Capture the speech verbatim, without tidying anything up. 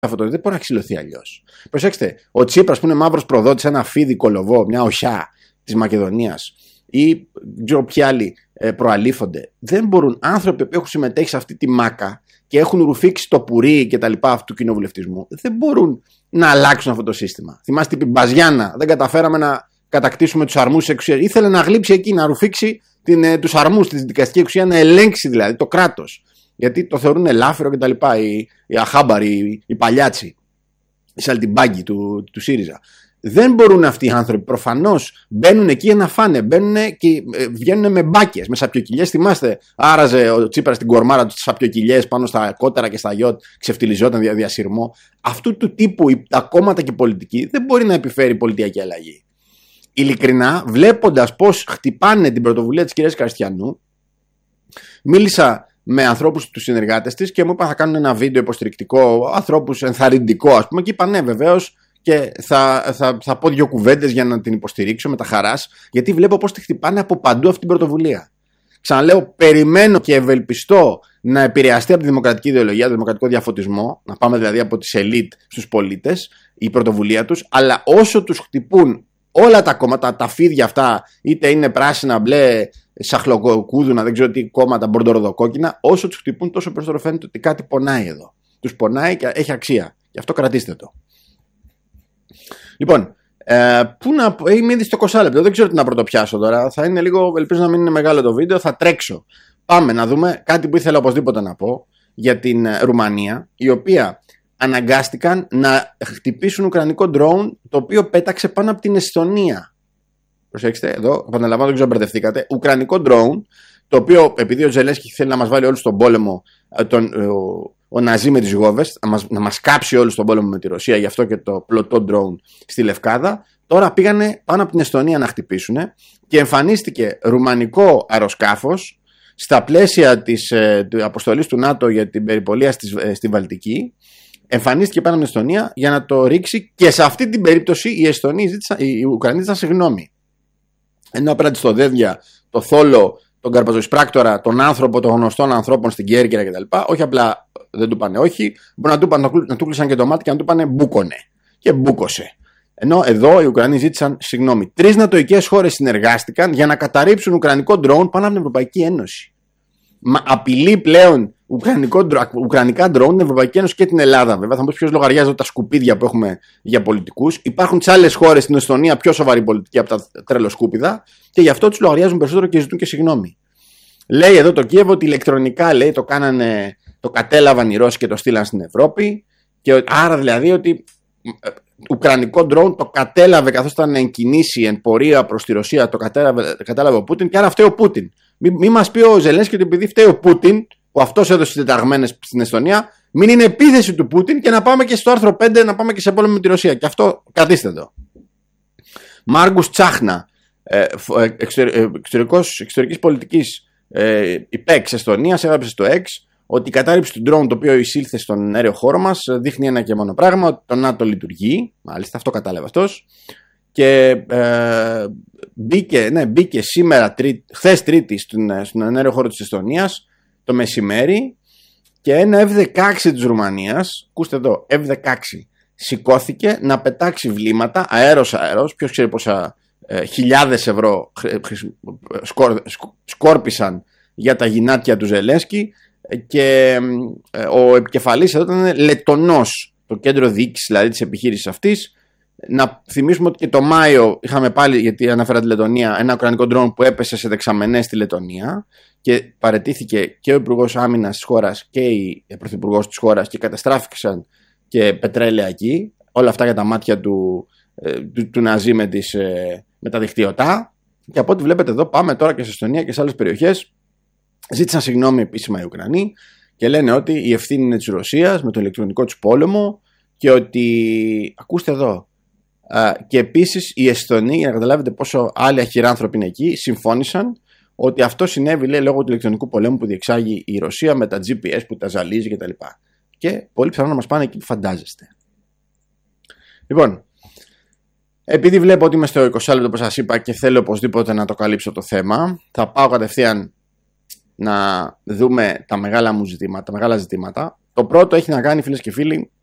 αυτό το, δεν μπορεί να ξυλωθεί αλλιώς. Προσέξτε, ο Τσίπρας που είναι μαύρος προδότης, ένα φίδι κολοβό, μια οχιά της Μακεδονίας ή ξέρω ποιοι άλλοι ε, προαλήφονται, δεν μπορούν άνθρωποι που έχουν συμμετέχει σε αυτή τη μάκα και έχουν ρουφήξει το πουρί και τα λοιπά αυτού του κοινοβουλευτισμού, δεν μπορούν να αλλάξουν αυτό το σύστημα. Θυμάστε την Μπαζιάννα, δεν καταφέραμε να κατακτήσουμε τους αρμούς της εξουσίας. Ήθελε να γλύψει εκεί, να ρουφήξει την, ε, τους αρμούς της δικαστική εξουσία, να ελέγξει δηλαδή το κράτος. Γιατί το θεωρούν ελάφυρο και τα λοιπά, οι, οι αχάμπαροι, οι, οι παλιάτσι, οι σαλτιμπάγκοι του, του ΣΥΡΙΖΑ. Δεν μπορούν αυτοί οι άνθρωποι. Προφανώς μπαίνουν εκεί για να φάνε. Μπαίνουν και βγαίνουν με μπάκες, με σαπιοκυλιές. Θυμάστε, άραζε ο Τσίπρας την κορμάρα του στις σαπιοκυλιές πάνω στα κότερα και στα γιότ, ξεφτιλιζόταν δια διασυρμό. Αυτού του τύπου τα κόμματα και η πολιτική δεν μπορεί να επιφέρει πολιτιακή αλλαγή. Ειλικρινά, βλέποντας πώς χτυπάνε την πρωτοβουλία της κυρίας Καριστιανού, μίλησα με ανθρώπους του συνεργάτες της και μου είπαν θα κάνουν ένα βίντεο υποστηρικτικό, ανθρώπους ενθαρρυντικό, ας πούμε, και είπα ναι, βεβαίως. Και θα, θα, θα πω δύο κουβέντες για να την υποστηρίξω με τα χαράς, γιατί βλέπω πώς τη χτυπάνε από παντού αυτή την πρωτοβουλία. Ξαναλέω, περιμένω και ευελπιστώ να επηρεαστεί από τη δημοκρατική ιδεολογία, τον δημοκρατικό διαφωτισμό, να πάμε δηλαδή από τις ελίτ στους πολίτες, η πρωτοβουλία τους, αλλά όσο τους χτυπούν όλα τα κόμματα, τα φίδια αυτά, είτε είναι πράσινα, μπλε, σαχλοκούδουνα, δεν ξέρω τι κόμματα, μπορντοροδοκόκκινα, όσο τους χτυπούν, τόσο περισσότερο φαίνεται ότι κάτι πονάει εδώ. Τους πονάει και έχει αξία. Γι' αυτό κρατήστε το. Λοιπόν, ε, πού να πω, είμαι ήδη στο είκοσι λεπτό, δεν ξέρω τι να πρωτοπιάσω τώρα. Θα είναι λίγο, ελπίζω να μην είναι μεγάλο το βίντεο, θα τρέξω. Πάμε να δούμε κάτι που ήθελα οπωσδήποτε να πω για την Ρουμανία, η οποία αναγκάστηκαν να χτυπήσουν ουκρανικό ντρόουν, το οποίο πέταξε πάνω από την Εσθονία. Προσέξτε, εδώ, επαναλαμβάνω, δεν ξέρω αν μπερδευτήκατε. Ουκρανικό ντρόουν, το οποίο επειδή ο Ζελένσκι θέλει να μας βάλει όλους στον πόλεμο, τον, ο, ο Ναζί με τις γόβες, να μας, να μας κάψει όλους στον πόλεμο με τη Ρωσία, γι' αυτό και το πλωτό ντρόουν στη Λευκάδα, τώρα πήγανε πάνω από την Εσθονία να χτυπήσουν και εμφανίστηκε ρουμανικό αεροσκάφος στα πλαίσια της ε, αποστολής του ΝΑΤΟ για την περιπολία στη, ε, στη Βαλτική. Εμφανίστηκε πάνω από την Εσθονία για να το ρίξει και σε αυτή την περίπτωση οι, Εσθονοί ζήτησαν, οι Ουκρανοί ζήτησαν συγγνώμη. Ενώ απέναντι στο Δέδια, το Θόλο, τον Καρπαζοεισπράκτορα, τον άνθρωπο των γνωστών ανθρώπων στην Κέρκυρα κτλ. Όχι απλά δεν του πάνε όχι, μπορεί να του, πάνε, να του κλείσαν και το μάτι και να του πάνε μπούκονε. Και μπούκωσε. Ενώ εδώ οι Ουκρανοί ζήτησαν συγγνώμη. Τρεις νατοικές χώρες συνεργάστηκαν για να καταρρύψουν ουκρανικό ντρόουν πάνω από την Ευρωπαϊκή Ένωση. Μα απειλεί πλέον ουκρανικό, ουκρανικά ντρόουν την Ευρωπαϊκή Ένωση και την Ελλάδα. Βέβαια, θα μου πει ποιος λογαριάζει τα σκουπίδια που έχουμε για πολιτικούς. Υπάρχουν σε άλλες χώρες, στην Εστονία, πιο σοβαρή πολιτική από τα τρελοσκούπιδα και γι' αυτό τους λογαριάζουν περισσότερο και ζητούν και συγγνώμη. Λέει εδώ το Κίεβο ότι ηλεκτρονικά λέει, το, κάνανε, το κατέλαβαν οι Ρώσοι και το στείλαν στην Ευρώπη. Και άρα δηλαδή ότι ουκρανικό ντρόουν το κατέλαβε καθώς ήταν εν κινήσει, εν πορεία προς τη Ρωσία, το κατέλαβε, κατέλαβε ο Πούτιν και άρα φταίει ο Πούτιν. Μην μη μας πει ο Ζελένσκι ότι επειδή φταίει ο Πούτιν, που αυτός έδωσε τις τεταγμένες στην Εστονία, μην είναι επίθεση του Πούτιν και να πάμε και στο άρθρο πέντε, να πάμε και σε πόλεμο με τη Ρωσία. Και αυτό κρατήστε το. Μάργκους Τσάχνα, εξωτερικός, εξωτερικής πολιτικής υπέξ Εστονίας, έγραψε στο X ότι η κατάρριψη του ντρόουν το οποίο εισήλθε στον αέριο χώρο μας δείχνει ένα και μόνο πράγμα, ότι το ΝΑΤΟ λειτουργεί. Μάλιστα, αυτό κατάλαβε αυτός. Και ε, μπήκε, ναι, μπήκε σήμερα, τρί, χθες Τρίτη, στον, στον αέριο χώρο της Εστονίας το μεσημέρι και ένα εφ δεκαέξι της Ρουμανίας, ακούστε εδώ, εφ δεκαέξι, σηκώθηκε να πετάξει βλήματα αέρος αέρος, ποιος ξέρει πόσα ε, χιλιάδες ευρώ σκόρ, σκόρπισαν για τα γυνάτια του Ζελένσκι και ε, ο επικεφαλής εδώ ήταν Λετονός, το κέντρο διοίκησης δηλαδή της επιχείρησης αυτής. Να θυμίσουμε ότι και το Μάιο είχαμε πάλι, γιατί αναφέρα τη Λετωνία, ένα ουκρανικό ντρόουν που έπεσε σε δεξαμενές στη Λετωνία και παραιτήθηκε και ο Υπουργός Άμυνας της χώρας και η Πρωθυπουργός της χώρας και καταστράφηκαν και πετρέλαια εκεί. Όλα αυτά για τα μάτια του, του, του Ναζί με, τις, με τα δικτυωτά. Και από ό,τι βλέπετε εδώ, πάμε τώρα και σε Εστονία και σε άλλες περιοχές. Ζήτησαν συγγνώμη επίσημα οι Ουκρανοί και λένε ότι η ευθύνη είναι της Ρωσίας με το ηλεκτρονικό της πόλεμο και ότι, ακούστε εδώ, Uh, και επίσης οι Εσθονοί, για να καταλάβετε πόσο άλλοι αχυράνθρωποι είναι εκεί, συμφώνησαν ότι αυτό συνέβη, λέει, λόγω του ηλεκτρονικού πολέμου που διεξάγει η Ρωσία με τα τζι πι ες που τα ζαλίζει κτλ. Και, και πολύ πιθανό να μας πάνε εκεί που φαντάζεστε. Λοιπόν, επειδή βλέπω ότι είμαι στο είκοσι λεπτό όπως σας είπα και θέλω οπωσδήποτε να το καλύψω το θέμα, θα πάω κατευθείαν να δούμε τα μεγάλα μου ζητήματα, τα μεγάλα ζητήματα. Το πρώτο έχει να κάνει, φίλες και φίλοι,